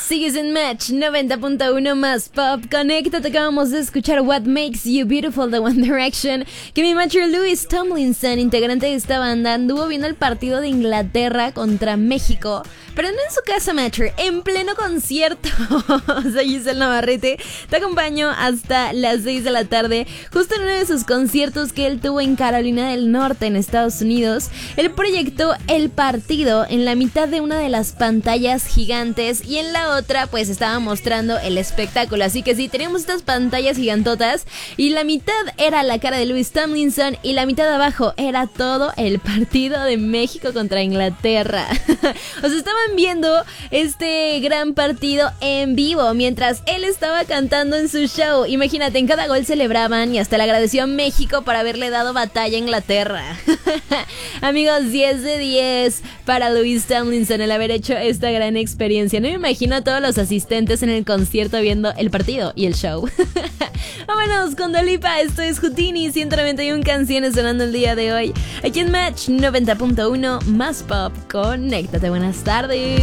Sigues en Match 90.1 más Pop. Conéctate, acabamos de escuchar What Makes You Beautiful de One Direction. Que mi macho Louis Tomlinson, integrante de esta banda, anduvo viendo el partido de Inglaterra contra México, pero no en su casa, Matcher, en pleno concierto. Soy Giselle Navarrete, te acompaño hasta las 6 de la tarde, justo en uno de sus conciertos que él tuvo en Carolina del Norte, en Estados Unidos. Él proyectó el partido en la mitad de una de las pantallas gigantes y en la otra pues estaba mostrando el espectáculo. Así que sí, teníamos estas pantallas gigantotas y la mitad era la cara de Louis Tomlinson y la mitad de abajo era todo el partido de México contra Inglaterra. O sea, estaban viendo este gran partido en vivo mientras él estaba cantando en su show. Imagínate, en cada gol celebraban y hasta le agradeció a México por haberle dado batalla a Inglaterra. Amigos, 10 de 10 para Louis Tomlinson el haber hecho esta gran experiencia. No me imagino a todos los asistentes en el concierto viendo el partido y el show. Vámonos con Dua Lipa, esto es Houdini, 191 canciones sonando el día de hoy. Aquí en Match 90.1 más Pop. Conéctate, buenas tardes.